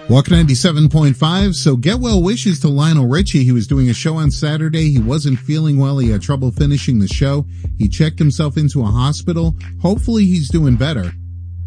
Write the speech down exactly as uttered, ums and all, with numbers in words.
Walk ninety-seven point five. So get well wishes to Lionel Richie. He was doing a show on Saturday. He wasn't feeling well. He had trouble finishing the show. He checked himself into a hospital. Hopefully he's doing better.